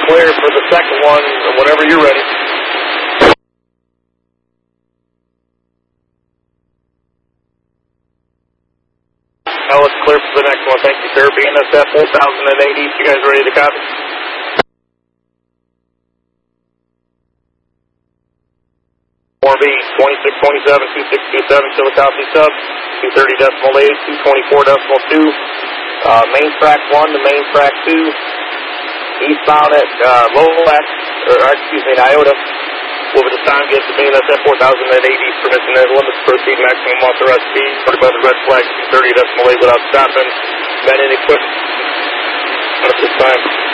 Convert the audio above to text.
clear for the second one, whenever you're ready. Now it's clear for the next one. Thank you, sir. BNSF 4080. You guys ready to copy? B 2627, 2627, Chillicothe sub, 230.8, 224.2, main track 1 to main track 2, eastbound at IOTA, over the time gets to BNSF 4080, permission and limits to proceed, maximum authorized speed, started by the red flag, 230.8 without stopping, met in equipment, at this time.